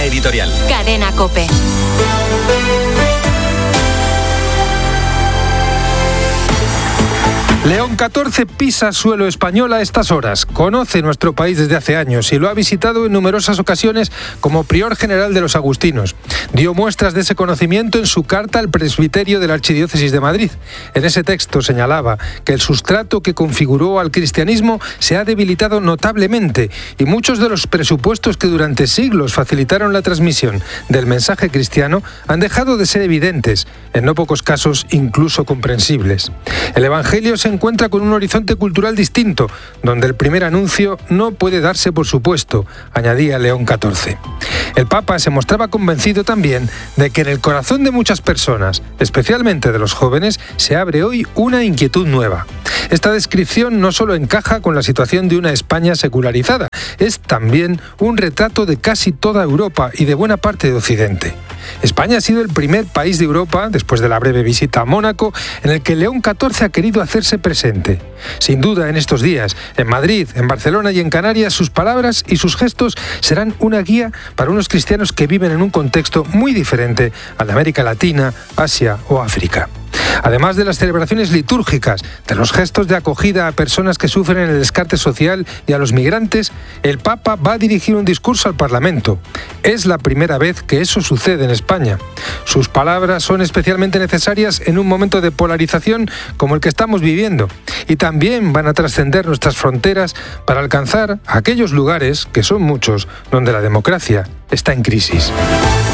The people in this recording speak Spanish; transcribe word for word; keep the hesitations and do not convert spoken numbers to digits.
editorial. Cadena COPE. León catorce pisa suelo español a estas horas. Conoce nuestro país desde hace años y lo ha visitado en numerosas ocasiones como prior general de los agustinos. Dio muestras de ese conocimiento en su carta al presbiterio de la Archidiócesis de Madrid. En ese texto señalaba que el sustrato que configuró al cristianismo se ha debilitado notablemente y muchos de los presupuestos que durante siglos facilitaron la transmisión del mensaje cristiano han dejado de ser evidentes, en no pocos casos incluso comprensibles. El Evangelio se encuentra con un horizonte cultural distinto, donde el primer anuncio no puede darse por supuesto, añadía León catorce. El Papa se mostraba convencido también de que en el corazón de muchas personas, especialmente de los jóvenes, se abre hoy una inquietud nueva. Esta descripción no solo encaja con la situación de una España secularizada, es también un retrato de casi toda Europa y de buena parte de Occidente. España ha sido el primer país de Europa, después de la breve visita a Mónaco, en el que León catorce ha querido hacerse presente. Sin duda, en estos días, en Madrid, en Barcelona y en Canarias, sus palabras y sus gestos serán una guía para unos cristianos que viven en un contexto muy diferente al de América Latina, Asia o África. Además de las celebraciones litúrgicas, de los gestos de acogida a personas que sufren el descarte social y a los migrantes, el Papa va a dirigir un discurso al Parlamento. Es la primera vez que eso sucede en España. Sus palabras son especialmente necesarias en un momento de polarización como el que estamos viviendo, y también van a trascender nuestras fronteras para alcanzar aquellos lugares, que son muchos, donde la democracia está en crisis.